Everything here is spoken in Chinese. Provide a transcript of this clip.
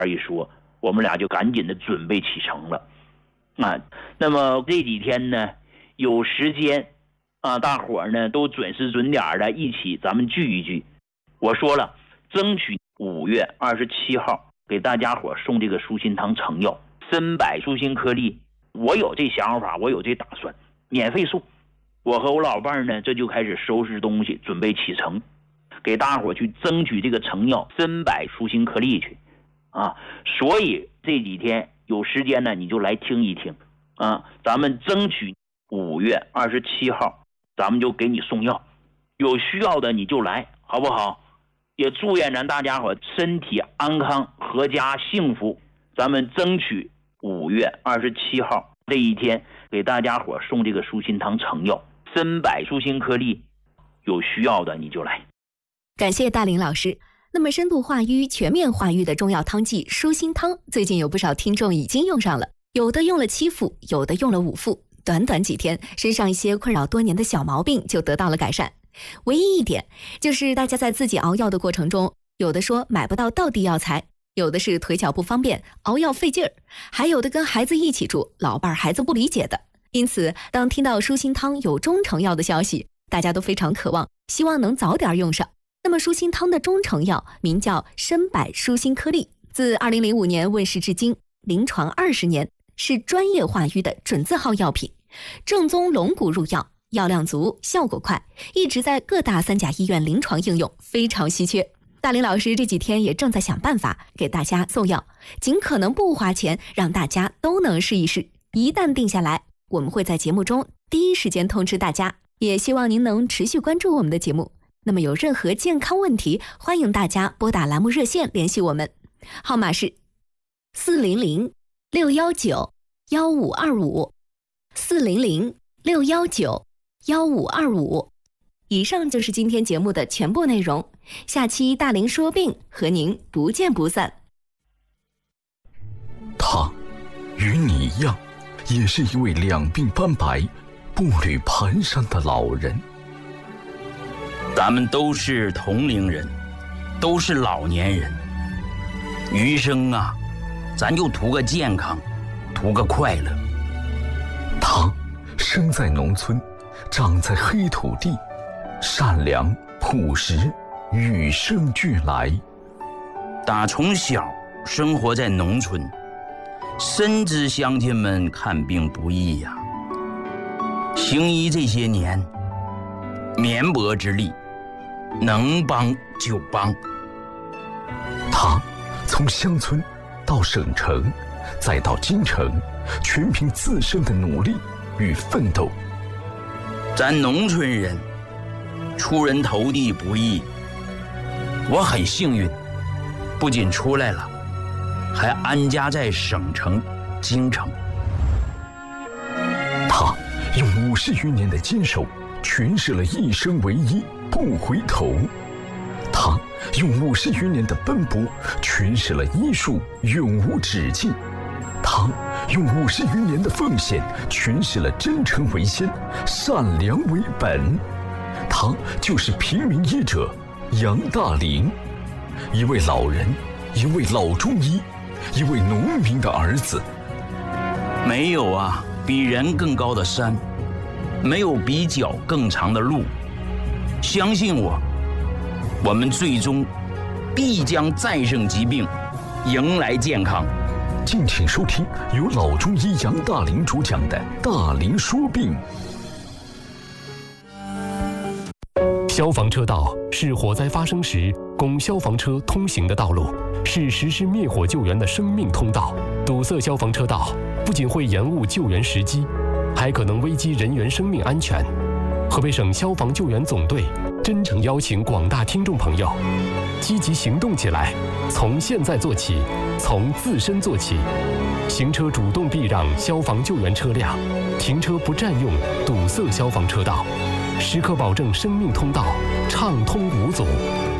一说，我们俩就赶紧的准备启程了。那么这几天呢，有时间大伙呢都准时准点的一起咱们聚一聚。我说了，争取5月27号给大家伙送这个舒心堂成药参柏舒心颗粒，我有这想法，我有这打算，免费送。我和我老伴儿呢，这就开始收拾东西，准备启程，给大伙去争取这个成药参柏舒心颗粒去所以这几天有时间呢，你就来听一听咱们争取5月27号，咱们就给你送药，有需要的你就来，好不好？也祝愿咱大家伙身体安康，阖家幸福。咱们争取5月27号这一天给大家伙送这个舒心堂成药参柏舒心颗粒，有需要的你就来。 感谢大林老师。那么深度化瘀、全面化瘀的中药汤剂舒心汤，最近有不少听众已经用上了，有的用了7副，有的用了5副，短短几天，身上一些困扰多年的小毛病就得到了改善。唯一一点就是大家在自己熬药的过程中，有的说买不到道地药材，有的是腿脚不方便，熬药费劲儿，还有的跟孩子一起住，老伴孩子不理解的。因此当听到舒心汤有中成药的消息，大家都非常渴望，希望能早点用上。那么舒心汤的中成药名叫参柏舒心颗粒，自2005年问世至今，临床20年，是专业化瘀的准字号药品，正宗龙骨入药，药量足，效果快，一直在各大3甲医院临床应用，非常稀缺。大林老师这几天也正在想办法给大家送药，尽可能不花钱，让大家都能试一试。一旦定下来，我们会在节目中第一时间通知大家，也希望您能持续关注我们的节目。那么有任何健康问题，欢迎大家拨打栏目热线联系我们，号码是400-619-1525 400-619-1525。以上就是今天节目的全部内容，下期大林说病和您不见不散。 他与你一样，也是一位两鬓斑白、步履蹒跚的老人。 咱们都是同龄人，都是老年人，余生咱就图个健康，图个快乐。 他生在农村，长在黑土地，善良朴实，与生俱来。 打从小生活在农村，深知乡亲们看病不易呀。行医这些年，绵薄之力，能帮就帮。 他从乡村到省城，再到京城，全凭自身的努力与奋斗。 咱农村人出人头地不易，我很幸运，不仅出来了，还安家在省城京城。 他用50余年的坚守，诠释了一生为一，不回头。他用50余年的奔波，诠释了医术永无止境。他用50余年的奉献，诠释了真诚为先，善良为本。他就是平民医者杨大林，一位老人，一位老中医，一位农民的儿子。 没有比人更高的山，没有比脚更长的路。相信我们最终必将战胜疾病，迎来健康。 敬请收听由老中医杨大林主讲的《大林说病》。 消防车道是火灾发生时供消防车通行的道路，是实施灭火救援的生命通道。堵塞消防车道不仅会延误救援时机，还可能危及人员生命安全。河北省消防救援总队真诚邀请广大听众朋友积极行动起来，从现在做起，从自身做起。行车主动避让消防救援车辆，停车不占用堵塞消防车道，时刻保证生命通道畅通无阻。